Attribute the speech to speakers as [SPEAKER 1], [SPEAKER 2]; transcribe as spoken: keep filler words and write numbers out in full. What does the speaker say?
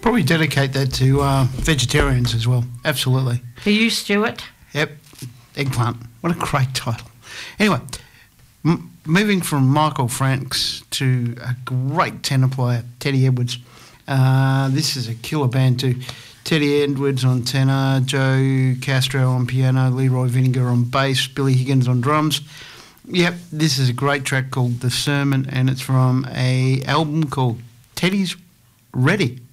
[SPEAKER 1] Probably dedicate that to uh, vegetarians as well. Absolutely.
[SPEAKER 2] For you, Stuart?
[SPEAKER 1] Yep. Eggplant. What a great title. Anyway, m- moving from Michael Franks to a great tenor player, Teddy Edwards. Uh, this is a killer band too. Teddy Edwards on tenor, Joe Castro on piano, Leroy Vinegar on bass, Billy Higgins on drums. Yep, this is a great track called The Sermon, and it's from a album called Teddy's Ready.